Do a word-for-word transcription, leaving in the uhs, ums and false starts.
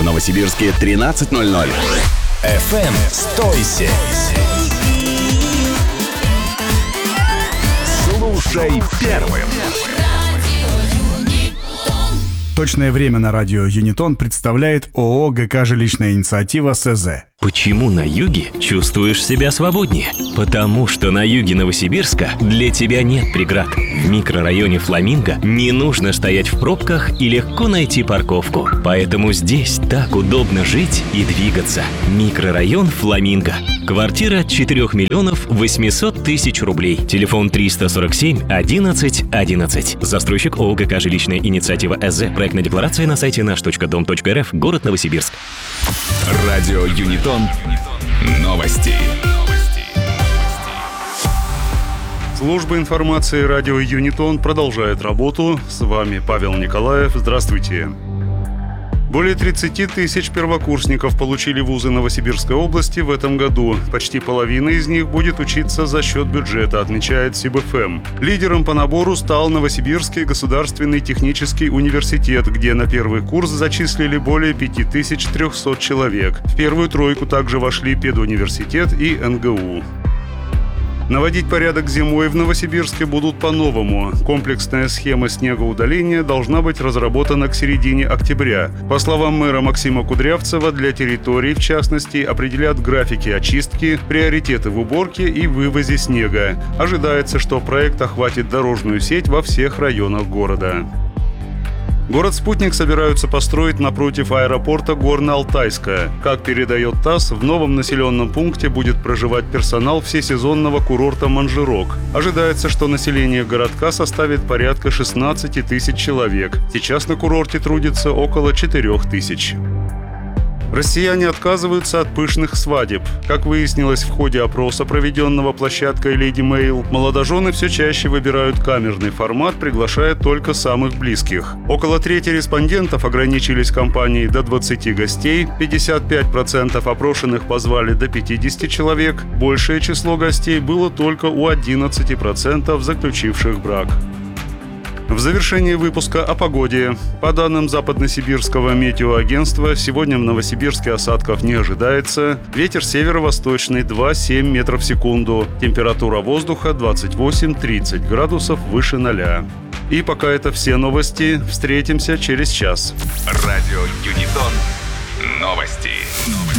Новосибирске тринадцать ноль ноль. эф эм сто семь. Слушай первым. Точное время на радио Юнитон представляет ООО ГК «Жилищная инициатива» СЗ. Почему на юге чувствуешь себя свободнее? Потому что на юге Новосибирска для тебя нет преград. В микрорайоне Фламинго не нужно стоять в пробках и легко найти парковку. Поэтому здесь так удобно жить и двигаться. Микрорайон Фламинго. Квартира четыре миллионов восемьсот тысяч рублей. Телефон триста сорок семь одиннадцать одиннадцать. Застройщик ООО ГК «Жилищная инициатива» СЗ. Проектная декларация на сайте наш точка дом точка эр эф. Город Новосибирск. Радио Юнитон. Новости. Служба информации радио Юнитон продолжает работу. С вами Павел Николаев. Здравствуйте. Более тридцати тысяч первокурсников получили вузы Новосибирской области в этом году. Почти половина из них будет учиться за счет бюджета, отмечает СибЭФМ. Лидером по набору стал Новосибирский государственный технический университет, где на первый курс зачислили более пяти тысяч трехсот человек. В первую тройку также вошли педуниверситет и эн гэ у. Наводить порядок зимой в Новосибирске будут по-новому. Комплексная схема снегоудаления должна быть разработана к середине октября. По словам мэра Максима Кудрявцева, для территорий, в частности, определят графики очистки, приоритеты в уборке и вывозе снега. Ожидается, что проект охватит дорожную сеть во всех районах города. Город-спутник собираются построить напротив аэропорта Горно-Алтайска. Как передает ТАСС, в новом населенном пункте будет проживать персонал всесезонного курорта «Манжирок». Ожидается, что население городка составит порядка шестнадцати тысяч человек. Сейчас на курорте трудится около четырёх тысяч. Россияне отказываются от пышных свадеб. Как выяснилось в ходе опроса, проведенного площадкой Lady Mail, молодожены все чаще выбирают камерный формат, приглашая только самых близких. Около трети респондентов ограничились компанией до двадцати гостей, пятьдесят пять процентов опрошенных позвали до пятидесяти человек, большее число гостей было только у одиннадцати процентов заключивших брак. В завершении выпуска о погоде. По данным Западносибирского метеоагентства, сегодня в Новосибирске осадков не ожидается. Ветер северо-восточный два целых семь десятых метров в секунду. Температура воздуха двадцать восемь - тридцать градусов выше ноля. И пока это все новости. Встретимся через час. Радио Юнитон. Новости.